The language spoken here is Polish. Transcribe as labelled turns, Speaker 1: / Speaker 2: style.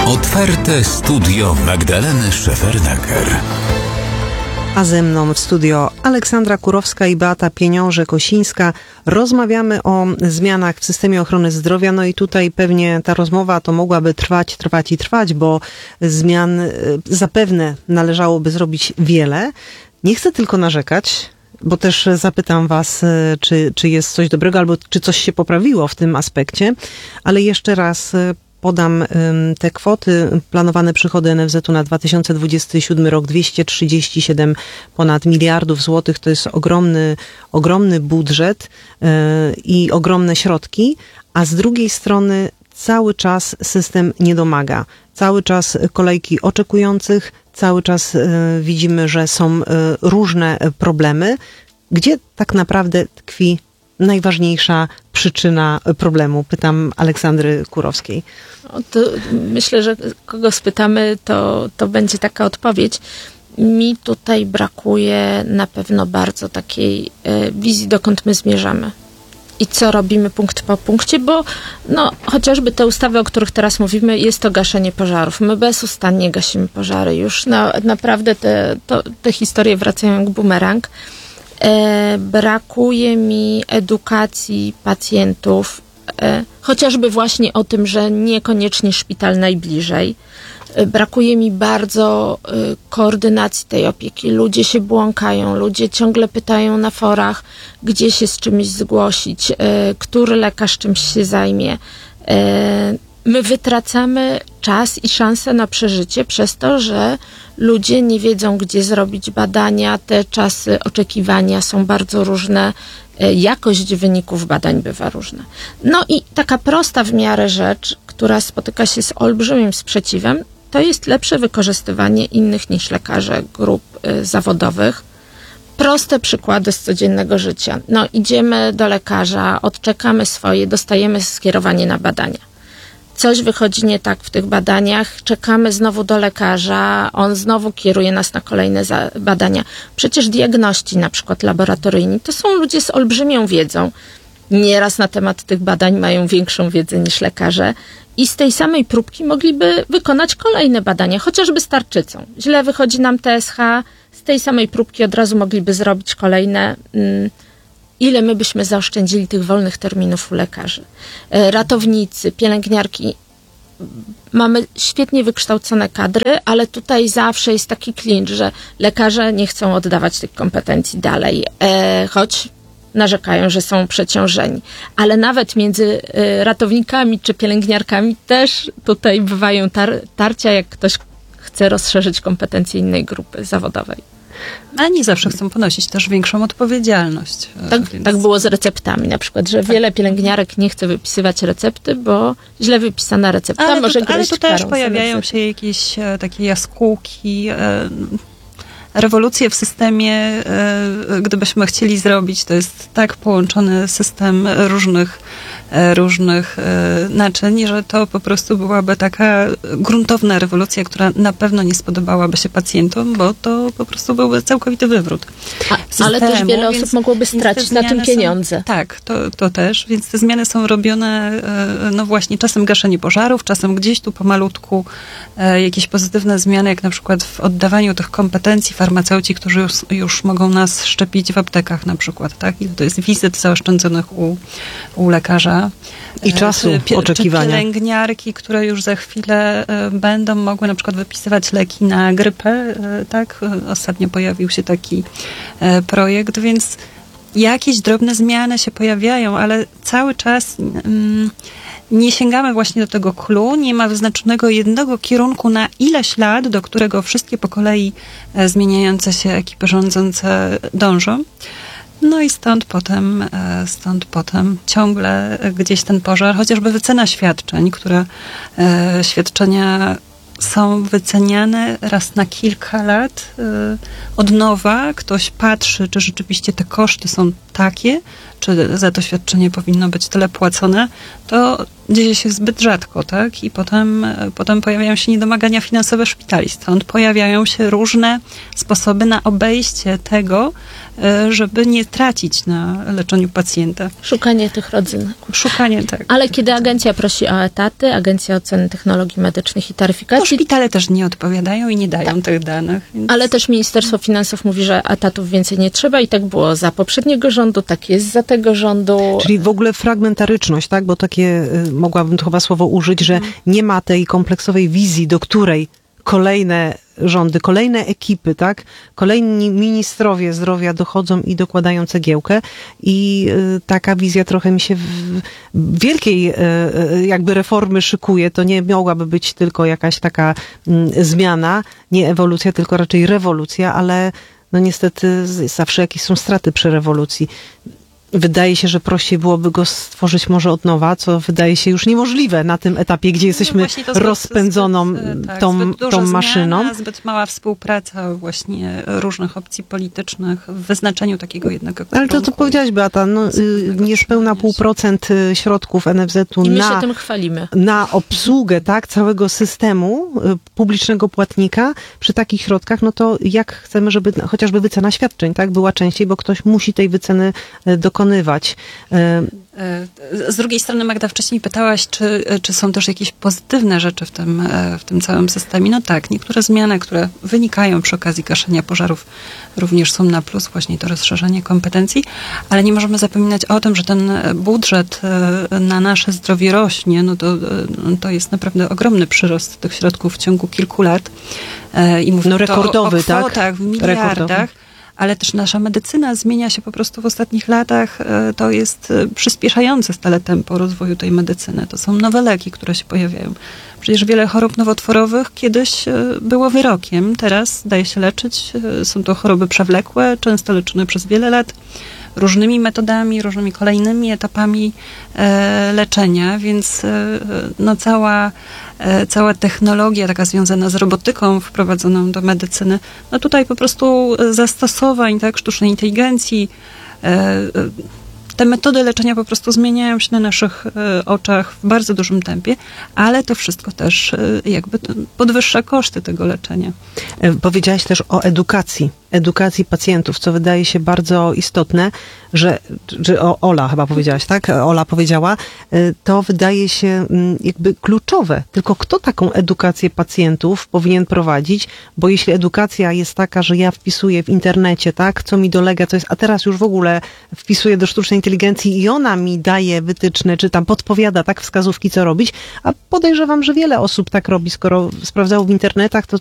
Speaker 1: Otwarte studio Magdaleny Szefernaker.
Speaker 2: A ze mną w studio Aleksandra Kurowska i Beata Pieniążek-Osińska. Rozmawiamy o zmianach w systemie ochrony zdrowia. No i tutaj pewnie ta rozmowa to mogłaby trwać, bo zmian zapewne należałoby zrobić wiele. Nie chcę tylko narzekać, bo też zapytam was, czy jest coś dobrego, albo czy coś się poprawiło w tym aspekcie, ale jeszcze raz podam te kwoty. Planowane przychody NFZ-u na 2027 rok 237 ponad miliardów złotych. To jest ogromny budżet i ogromne środki, a z drugiej strony cały czas system nie domaga. Cały czas kolejki oczekujących, cały czas widzimy, że są różne problemy. Gdzie tak naprawdę tkwi najważniejsza przyczyna problemu? Pytam Aleksandry Kurowskiej.
Speaker 3: To myślę, że kogo spytamy, to będzie taka odpowiedź. Mi tutaj brakuje na pewno bardzo takiej wizji, dokąd my zmierzamy. I co robimy punkt po punkcie, bo chociażby te ustawy, o których teraz mówimy, jest to gaszenie pożarów. My bezustannie gasimy pożary. Już naprawdę te historie wracają jak bumerang. Brakuje mi edukacji pacjentów, chociażby właśnie o tym, że niekoniecznie szpital najbliżej. Brakuje mi bardzo koordynacji tej opieki. Ludzie się błąkają, ludzie ciągle pytają na forach, gdzie się z czymś zgłosić, który lekarz czymś się zajmie. My wytracamy czas i szansę na przeżycie przez to, że ludzie nie wiedzą, gdzie zrobić badania, te czasy oczekiwania są bardzo różne, jakość wyników badań bywa różna. No i taka prosta w miarę rzecz, która spotyka się z olbrzymim sprzeciwem, to jest lepsze wykorzystywanie innych niż lekarze grup zawodowych. Proste przykłady z codziennego życia. Idziemy do lekarza, odczekamy swoje, dostajemy skierowanie na badania. Coś wychodzi nie tak w tych badaniach, czekamy znowu do lekarza, on znowu kieruje nas na kolejne badania. Przecież diagności, na przykład laboratoryjni, to są ludzie z olbrzymią wiedzą. Nieraz na temat tych badań mają większą wiedzę niż lekarze i z tej samej próbki mogliby wykonać kolejne badania, chociażby z tarczycą. Źle wychodzi nam TSH, z tej samej próbki od razu mogliby zrobić kolejne. Ile my byśmy zaoszczędzili tych wolnych terminów u lekarzy. Ratownicy, pielęgniarki. Mamy świetnie wykształcone kadry, ale tutaj zawsze jest taki klincz, że lekarze nie chcą oddawać tych kompetencji dalej, choć narzekają, że są przeciążeni. Ale nawet między ratownikami czy pielęgniarkami też tutaj bywają tarcia, jak ktoś chce rozszerzyć kompetencje innej grupy zawodowej.
Speaker 4: A nie zawsze chcą ponosić też większą odpowiedzialność.
Speaker 3: Tak było z receptami na przykład, że wiele pielęgniarek nie chce wypisywać recepty, bo źle wypisana recepta może grozić
Speaker 4: ale tu też pojawiają się jakieś takie jaskółki, rewolucje w systemie, gdybyśmy chcieli zrobić, to jest tak połączony system różnych naczyń, że to po prostu byłaby taka gruntowna rewolucja, która na pewno nie spodobałaby się pacjentom, bo to po prostu byłby całkowity wywrót systemu,
Speaker 3: ale też wiele osób mogłoby stracić na tym pieniądze.
Speaker 4: Tak, to też, więc te zmiany są robione właśnie czasem gaszenie pożarów, czasem gdzieś tu pomalutku jakieś pozytywne zmiany, jak na przykład w oddawaniu tych kompetencji farmaceuci, którzy już mogą nas szczepić w aptekach na przykład, tak? I to jest wizyt zaoszczędzonych u lekarza.
Speaker 2: I czasu oczekiwania.
Speaker 4: Czy pielęgniarki, które już za chwilę będą mogły na przykład wypisywać leki na grypę, tak? Ostatnio pojawił się taki projekt, więc jakieś drobne zmiany się pojawiają, ale cały czas nie sięgamy właśnie do tego clou, nie ma wyznaczonego jednego kierunku na ileś lat, do którego wszystkie po kolei zmieniające się ekipy rządzące dążą. No i stąd potem ciągle gdzieś ten pożar, chociażby wycena świadczeń, które świadczenia są wyceniane raz na kilka lat od nowa. Ktoś patrzy, czy rzeczywiście te koszty są takie, czy za to świadczenie powinno być tyle płacone, to dzieje się zbyt rzadko, tak? I potem pojawiają się niedomagania finansowe szpitali. Stąd pojawiają się różne sposoby na obejście tego, żeby nie tracić na leczeniu pacjenta.
Speaker 3: Szukanie tych rodzyn.
Speaker 4: Szukanie, tak.
Speaker 3: Ale kiedy agencja prosi o etaty, Agencja Oceny Technologii Medycznych i
Speaker 4: To
Speaker 3: Taryfikacji,
Speaker 4: szpitale też nie odpowiadają i nie dają tych danych. Więc...
Speaker 3: ale też Ministerstwo Finansów mówi, że etatów więcej nie trzeba i tak było za poprzedniego rządu, tak jest za tego rządu.
Speaker 2: Czyli w ogóle fragmentaryczność, tak? Bo takie, mogłabym to chyba słowo użyć, że nie ma tej kompleksowej wizji, do której kolejne rządy, kolejne ekipy, tak? Kolejni ministrowie zdrowia dochodzą i dokładają cegiełkę i taka wizja trochę mi się wielkiej jakby reformy szykuje. To nie mogłaby być tylko jakaś taka zmiana, nie ewolucja, tylko raczej rewolucja, ale no niestety zawsze jakieś są straty przy rewolucji. Wydaje się, że prościej byłoby go stworzyć może od nowa, co wydaje się już niemożliwe na tym etapie, gdzie jesteśmy rozpędzoną tą maszyną.
Speaker 4: Zmiana, zbyt mała współpraca właśnie różnych opcji politycznych w wyznaczeniu takiego jednego kierunku.
Speaker 2: Ale to, co powiedziałaś, Beata, no, niespełna 0,5% środków NFZ-u
Speaker 3: I my się tym chwalimy.
Speaker 2: na obsługę, tak, całego systemu publicznego płatnika przy takich środkach, no to jak chcemy, żeby chociażby wycena świadczeń, tak, była częściej, bo ktoś musi tej wyceny dokonywać.
Speaker 4: Z drugiej strony, Magda, wcześniej pytałaś, czy są też jakieś pozytywne rzeczy w tym całym systemie. No tak, niektóre zmiany, które wynikają przy okazji gaszenia pożarów, również są na plus, właśnie to rozszerzenie kompetencji, ale nie możemy zapominać o tym, że ten budżet na nasze zdrowie rośnie, no to jest naprawdę ogromny przyrost tych środków w ciągu kilku lat. I mówię
Speaker 2: no rekordowy,
Speaker 4: to o kwotach,
Speaker 2: tak?
Speaker 4: W miliardach. Rekordowy. Ale też nasza medycyna zmienia się po prostu w ostatnich latach. To jest przyspieszające stale tempo rozwoju tej medycyny. To są nowe leki, które się pojawiają. Przecież wiele chorób nowotworowych kiedyś było wyrokiem. Teraz daje się leczyć. Są to choroby przewlekłe, często leczone przez wiele lat, różnymi metodami, różnymi kolejnymi etapami leczenia, więc no cała technologia taka związana z robotyką wprowadzoną do medycyny, no tutaj po prostu zastosowań, tak, sztucznej inteligencji, te metody leczenia po prostu zmieniają się na naszych oczach w bardzo dużym tempie, ale to wszystko też jakby podwyższa koszty tego leczenia.
Speaker 2: Powiedziałaś też o edukacji pacjentów, co wydaje się bardzo istotne, że Ola chyba powiedziałaś, tak? Ola powiedziała, to wydaje się jakby kluczowe. Tylko kto taką edukację pacjentów powinien prowadzić? Bo jeśli edukacja jest taka, że ja wpisuję w internecie, tak? Co mi dolega, co jest, a teraz już w ogóle wpisuję do sztucznej inteligencji i ona mi daje wytyczne, czy tam podpowiada, tak? Wskazówki, co robić, a podejrzewam, że wiele osób tak robi, skoro sprawdzało w internetach, to